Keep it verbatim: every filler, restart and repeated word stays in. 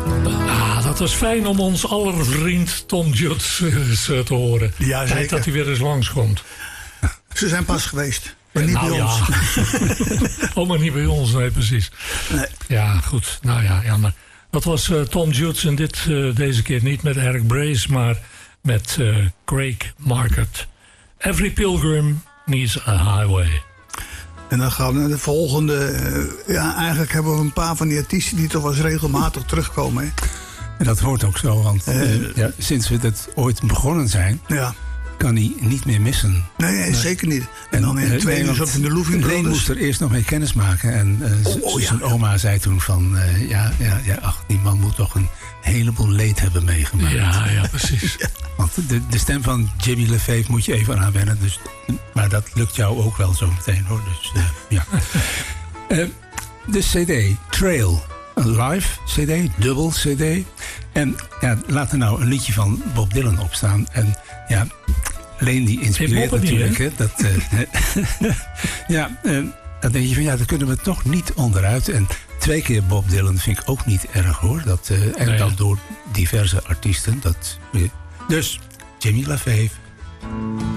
Ah, dat was fijn om ons aller vriend Tom Jones uh, te horen. Ja, Tijd dat hij weer eens langskomt. Ze zijn pas geweest, maar niet nou, bij ja. ons. Oh, maar niet bij ons, nee, precies. Nee. Ja, goed. Nou ja, jammer. Dat was uh, Tom Jones en dit, uh, deze keer niet met Eric Brace, maar met uh, Craig Market. Every pilgrim needs a highway. En dan gaan we naar de volgende. Uh, ja, eigenlijk hebben we een paar van die artiesten die toch wel eens regelmatig terugkomen. Hè? En dat hoort ook zo, want uh, uh, ja, sinds we dat ooit begonnen zijn, ja. kan hij niet meer missen. Nee, nee, nee. Zeker niet. En, en dan in twee uur op in de Louvie Leen moest er eerst nog mee kennis maken. En uh, oh, oh, ja. zijn oma zei toen van, uh, ja, ja, ja, ach, die man moet toch een heleboel leed hebben meegemaakt. Ja, ja, precies. ja. Want de, de stem van Jimmy LaFave moet je even aan wennen. Dus, maar dat lukt jou ook wel zo meteen, hoor. Dus, uh, ja. uh, de cd, Trail. Een live cd, dubbel cd. En ja, laat er nou een liedje van Bob Dylan op staan. En ja, Leen die inspireert natuurlijk. Hè, dat, uh, ja, uh, dan denk je van ja, daar kunnen we toch niet onderuit. En twee keer Bob Dylan vind ik ook niet erg, hoor. Dat, uh, en nee, dan ja. door diverse artiesten. Dat, uh, dus Jimmy LaFave.